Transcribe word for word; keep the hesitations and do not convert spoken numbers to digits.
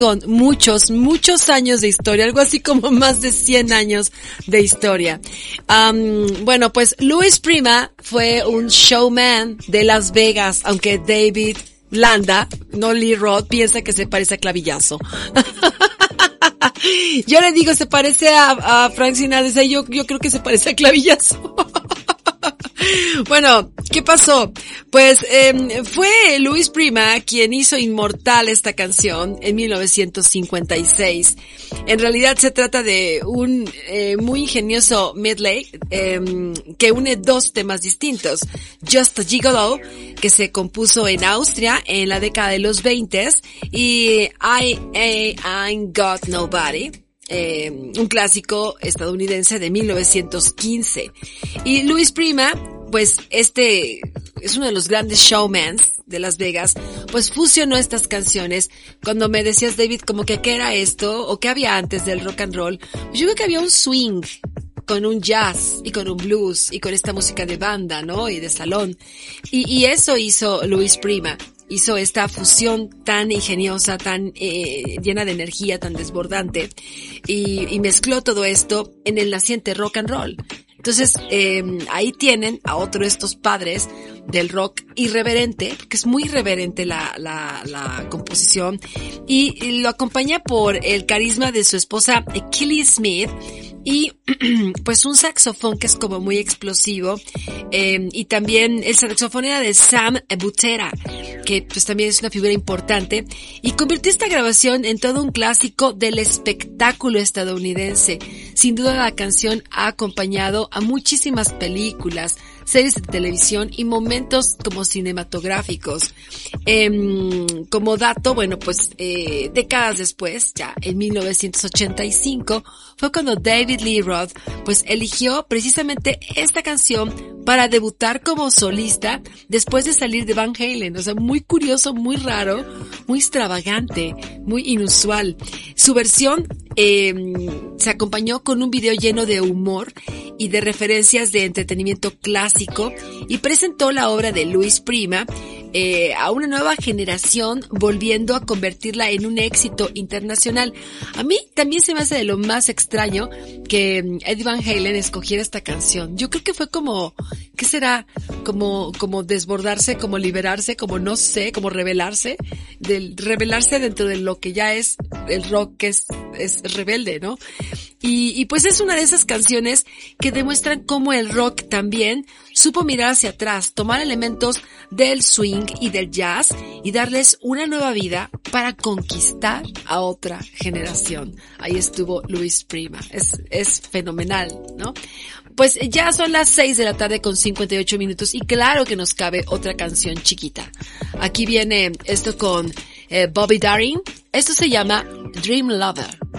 con muchos, muchos años de historia, algo así como más de cien años de historia. Um, bueno, pues Louis Prima fue un showman de Las Vegas, aunque David Landa, no Lee Roth, piensa que se parece a Clavillazo. Yo le digo, se parece a, a Frank Sinatra, yo, yo creo que se parece a Clavillazo. Bueno, ¿qué pasó? Pues eh, fue Louis Prima quien hizo inmortal esta canción en mil novecientos cincuenta y seis. En realidad se trata de un eh, muy ingenioso medley eh, que une dos temas distintos. Just a Gigolo, que se compuso en Austria en la década de los veintes, y I, I Ain't Got Nobody, Eh, un clásico estadounidense de mil novecientos quince. Y Louis Prima, pues este es uno de los grandes showmans de Las Vegas, pues fusionó estas canciones. Cuando me decías, David, como que qué era esto o qué había antes del rock and roll, pues yo creo que había un swing con un jazz y con un blues y con esta música de banda, ¿no? Y de salón. Y, y eso hizo Louis Prima. Hizo esta fusión tan ingeniosa, tan eh, llena de energía, tan desbordante, y, y mezcló todo esto en el naciente rock and roll. Entonces, eh, ahí tienen a otro de estos padres del rock irreverente, porque es muy irreverente la, la, la composición, y, y lo acompaña por el carisma de su esposa Kelly Smith, y pues un saxofón que es como muy explosivo, eh, y también el saxofón era de Sam Butera, que pues también es una figura importante, y convirtió esta grabación en todo un clásico del espectáculo estadounidense. Sin duda la canción ha acompañado a muchísimas películas, series de televisión y momentos como cinematográficos. Eh, como dato, bueno, pues eh, décadas después, ya en mil novecientos ochenta y cinco, fue cuando David Lee Roth pues eligió precisamente esta canción para debutar como solista después de salir de Van Halen. O sea, muy curioso, muy raro, muy extravagante, muy inusual. Su versión eh, se acompañó con un video lleno de humor y de referencias de entretenimiento clásico, y presentó la obra de Louis Prima eh, a una nueva generación, volviendo a convertirla en un éxito internacional. A mí también se me hace de lo más extraño que Eddie Van Halen escogiera esta canción. Yo creo que fue como, ¿qué será? Como, como desbordarse, como liberarse, como no sé, como rebelarse, del rebelarse dentro de lo que ya es el rock, que es, es rebelde, ¿no? Y, y pues es una de esas canciones que demuestran cómo el rock también supo mirar hacia atrás, tomar elementos del swing y del jazz y darles una nueva vida para conquistar a otra generación. Ahí estuvo Louis Prima. Es, es fenomenal, ¿no? Pues ya son las seis de la tarde con cincuenta y ocho minutos, y claro que nos cabe otra canción chiquita. Aquí viene esto con eh, Bobby Darin. Esto se llama Dream Lover.